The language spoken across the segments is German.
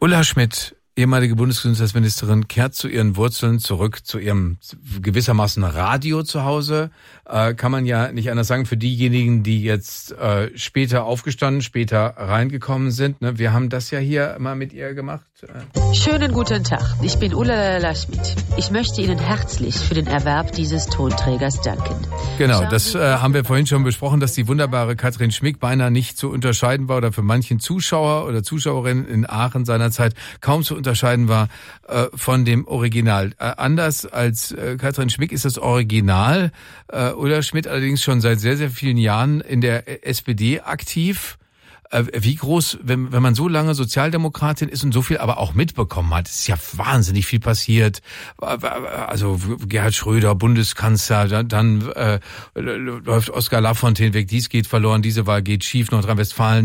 Ulla Schmidt, ehemalige Bundesgesundheitsministerin, kehrt zu ihren Wurzeln zurück, zu ihrem gewissermaßen Radio zu Hause. Kann man ja nicht anders sagen, für diejenigen, die jetzt später aufgestanden, später reingekommen sind. Ne? Wir haben das ja hier mal mit ihr gemacht. Schönen guten Tag, ich bin Ulla Schmidt. Ich möchte Ihnen herzlich für den Erwerb dieses Tonträgers danken. Genau, das haben wir vorhin schon besprochen, dass die wunderbare Katrin Schmick beinahe nicht zu unterscheiden war oder für manchen Zuschauer oder Zuschauerinnen in Aachen seinerzeit kaum zu unterscheiden war von dem Original. Anders als Katrin Schmick ist das Original Ulla Schmidt allerdings schon seit sehr, sehr vielen Jahren in der SPD aktiv. Wie groß, wenn man so lange Sozialdemokratin ist und so viel aber auch mitbekommen hat, ist ja wahnsinnig viel passiert. Also Gerhard Schröder, Bundeskanzler, dann läuft Oskar Lafontaine weg, dies geht verloren, diese Wahl geht schief, Nordrhein-Westfalen,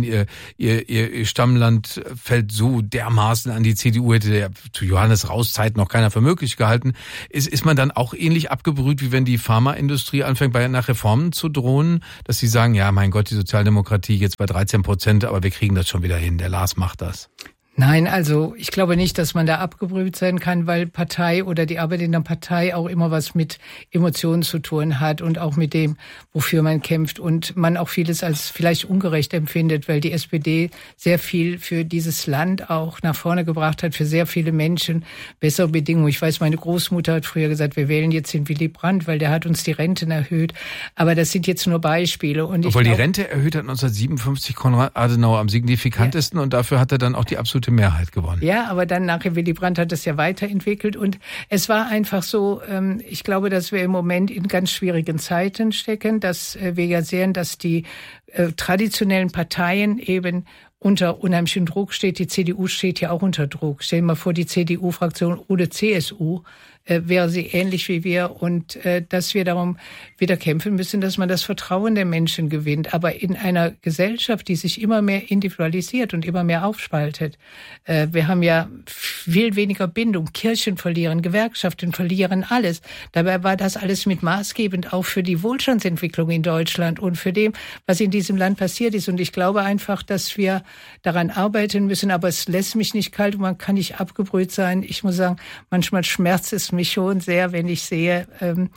ihr Stammland fällt so dermaßen an die CDU, hätte ja zu Johannes Rauhs Zeit noch keiner für möglich gehalten. Ist man dann auch ähnlich abgebrüht, wie wenn die Pharmaindustrie anfängt, nach Reformen zu drohen, dass sie sagen, ja mein Gott, die Sozialdemokratie jetzt bei 13%, aber wir kriegen das schon wieder hin. Der Lars macht das. Nein, also ich glaube nicht, dass man da abgebrüht sein kann, weil Partei oder die Arbeit in der Partei auch immer was mit Emotionen zu tun hat und auch mit dem, wofür man kämpft und man auch vieles als vielleicht ungerecht empfindet, weil die SPD sehr viel für dieses Land auch nach vorne gebracht hat, für sehr viele Menschen bessere Bedingungen. Ich weiß, meine Großmutter hat früher gesagt, wir wählen jetzt den Willy Brandt, weil der hat uns die Renten erhöht. Aber das sind jetzt nur Beispiele. Und obwohl die Rente erhöht hat 1957 Konrad Adenauer am signifikantesten, ja. Und dafür hat er dann auch die absolute Mehrheit gewonnen. Ja, aber dann nachher Willy Brandt hat es ja weiterentwickelt und es war einfach so, ich glaube, dass wir im Moment in ganz schwierigen Zeiten stecken, dass wir ja sehen, dass die traditionellen Parteien eben unter unheimlichem Druck steht. Die CDU steht ja auch unter Druck. Stell dir mal vor, die CDU-Fraktion ohne CSU wäre sie ähnlich wie wir und dass wir darum wieder kämpfen müssen, dass man das Vertrauen der Menschen gewinnt. Aber in einer Gesellschaft, die sich immer mehr individualisiert und immer mehr aufspaltet, wir haben ja viel weniger Bindung. Kirchen verlieren, Gewerkschaften verlieren alles. Dabei war das alles mit maßgebend auch für die Wohlstandsentwicklung in Deutschland und für dem, was in diesem Land passiert ist. Und ich glaube einfach, dass wir daran arbeiten müssen. Aber es lässt mich nicht kalt und man kann nicht abgebrüht sein. Ich muss sagen, manchmal schmerzt es mich schon sehr, wenn ich sehe,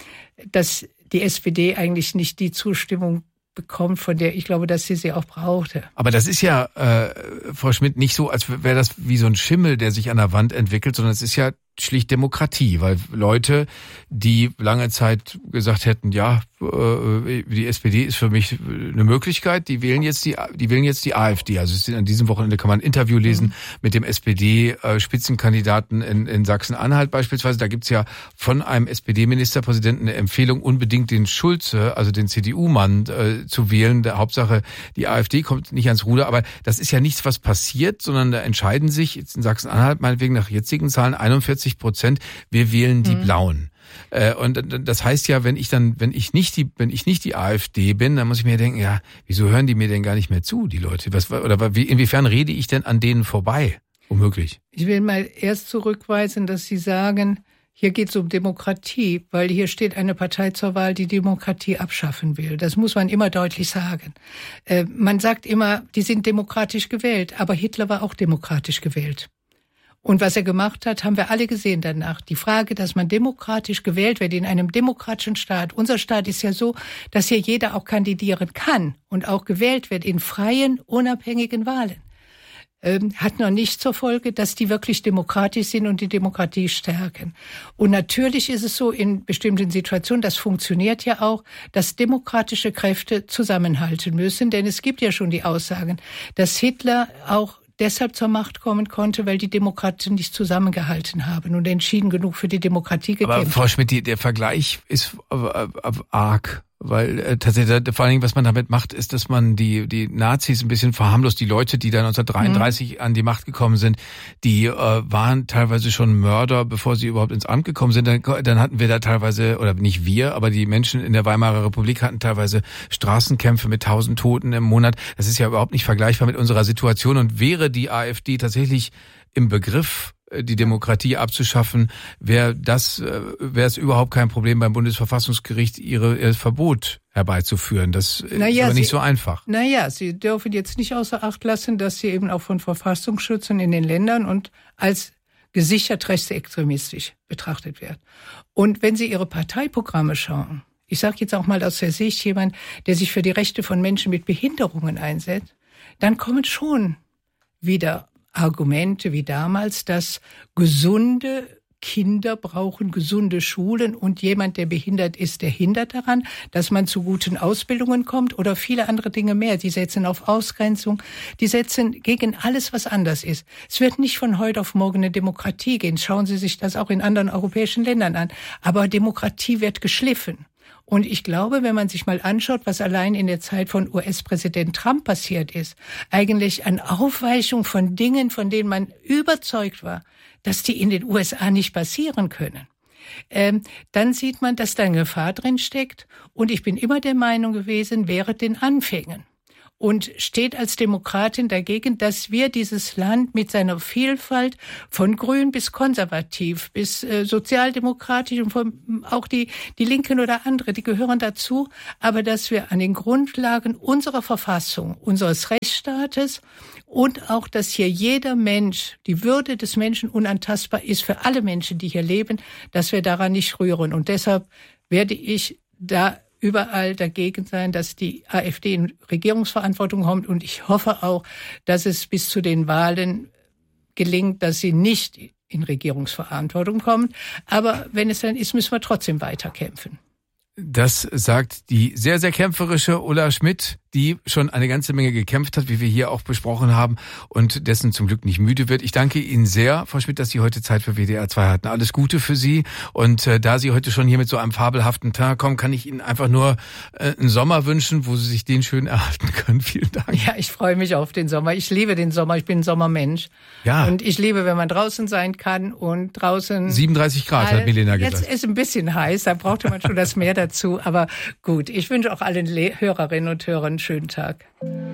dass die SPD eigentlich nicht die Zustimmung bekommt, von der ich glaube, dass sie auch brauchte. Aber das ist ja, Frau Schmidt, nicht so, als wäre das wie so ein Schimmel, der sich an der Wand entwickelt, sondern es ist ja schlicht Demokratie, weil Leute, die lange Zeit gesagt hätten, ja, die SPD ist für mich eine Möglichkeit, die wählen jetzt die AfD. Also an diesem Wochenende kann man ein Interview lesen mit dem SPD-Spitzenkandidaten in Sachsen-Anhalt beispielsweise. Da gibt's ja von einem SPD-Ministerpräsidenten eine Empfehlung, unbedingt den Schulze, also den CDU-Mann, zu wählen. Der Hauptsache, die AfD kommt nicht ans Ruder. Aber das ist ja nichts, was passiert, sondern da entscheiden sich jetzt in Sachsen-Anhalt meinetwegen nach jetzigen Zahlen 41%, wir wählen die Blauen. Und das heißt ja, wenn ich nicht die AfD bin, dann muss ich mir denken, ja, wieso hören die mir denn gar nicht mehr zu, die Leute? Inwiefern rede ich denn an denen vorbei? Womöglich. Ich will mal erst zurückweisen, dass Sie sagen, hier geht es um Demokratie, weil hier steht eine Partei zur Wahl, die Demokratie abschaffen will. Das muss man immer deutlich sagen. Man sagt immer, die sind demokratisch gewählt, aber Hitler war auch demokratisch gewählt. Und was er gemacht hat, haben wir alle gesehen danach. Die Frage, dass man demokratisch gewählt wird in einem demokratischen Staat. Unser Staat ist ja so, dass hier jeder auch kandidieren kann und auch gewählt wird in freien, unabhängigen Wahlen. Hat noch nicht zur Folge, dass die wirklich demokratisch sind und die Demokratie stärken. Und natürlich ist es so in bestimmten Situationen, das funktioniert ja auch, dass demokratische Kräfte zusammenhalten müssen. Denn es gibt ja schon die Aussagen, dass Hitler auch deshalb zur Macht kommen konnte, weil die Demokraten nicht zusammengehalten haben und entschieden genug für die Demokratie gekämpft haben. Aber Frau Schmidt, der Vergleich ist arg. Weil tatsächlich vor allen Dingen, was man damit macht, ist, dass man die Nazis ein bisschen verharmlost. Die Leute, die dann 1933 an die Macht gekommen sind, die waren teilweise schon Mörder, bevor sie überhaupt ins Amt gekommen sind. Dann hatten wir da teilweise, oder nicht wir, aber die Menschen in der Weimarer Republik hatten teilweise Straßenkämpfe mit 1000 Toten im Monat. Das ist ja überhaupt nicht vergleichbar mit unserer Situation. Und wäre die AfD tatsächlich im Begriff, die Demokratie abzuschaffen, wäre es überhaupt kein Problem beim Bundesverfassungsgericht, ihr Verbot herbeizuführen. Das ist aber nicht so einfach. Sie dürfen jetzt nicht außer Acht lassen, dass sie eben auch von Verfassungsschützern in den Ländern und als gesichert rechtsextremistisch betrachtet wird. Und wenn Sie Ihre Parteiprogramme schauen, ich sage jetzt auch mal aus der Sicht jemand, der sich für die Rechte von Menschen mit Behinderungen einsetzt, dann kommen schon wieder Argumente wie damals, dass gesunde Kinder brauchen gesunde Schulen und jemand, der behindert ist, der hindert daran, dass man zu guten Ausbildungen kommt oder viele andere Dinge mehr. Die setzen auf Ausgrenzung, die setzen gegen alles, was anders ist. Es wird nicht von heute auf morgen eine Demokratie gehen. Schauen Sie sich das auch in anderen europäischen Ländern an. Aber Demokratie wird geschliffen. Und ich glaube, wenn man sich mal anschaut, was allein in der Zeit von US-Präsident Trump passiert ist, eigentlich eine Aufweichung von Dingen, von denen man überzeugt war, dass die in den USA nicht passieren können. Dann sieht man, dass da eine Gefahr drin steckt. Und ich bin immer der Meinung gewesen, während den Anfängen. Und steht als Demokratin dagegen, dass wir dieses Land mit seiner Vielfalt von grün bis konservativ bis sozialdemokratisch und auch die Linken oder andere, die gehören dazu, aber dass wir an den Grundlagen unserer Verfassung, unseres Rechtsstaates und auch, dass hier jeder Mensch, die Würde des Menschen unantastbar ist für alle Menschen, die hier leben, dass wir daran nicht rühren. Und deshalb werde ich da überall dagegen sein, dass die AfD in Regierungsverantwortung kommt. Und ich hoffe auch, dass es bis zu den Wahlen gelingt, dass sie nicht in Regierungsverantwortung kommt. Aber wenn es dann ist, müssen wir trotzdem weiterkämpfen. Das sagt die sehr, sehr kämpferische Ulla Schmidt, die schon eine ganze Menge gekämpft hat, wie wir hier auch besprochen haben und dessen zum Glück nicht müde wird. Ich danke Ihnen sehr, Frau Schmidt, dass Sie heute Zeit für WDR 2 hatten. Alles Gute für Sie. Und da Sie heute schon hier mit so einem fabelhaften Tag kommen, kann ich Ihnen einfach nur einen Sommer wünschen, wo Sie sich den schön erhalten können. Vielen Dank. Ja, ich freue mich auf den Sommer. Ich liebe den Sommer. Ich bin ein Sommermensch. Ja. Und ich liebe, wenn man draußen sein kann und draußen 37 Grad, hat Milena gesagt. Jetzt ist ein bisschen heiß, da brauchte man schon das Meer dazu. Aber gut, ich wünsche auch allen Hörerinnen und Hörern einen schönen Tag.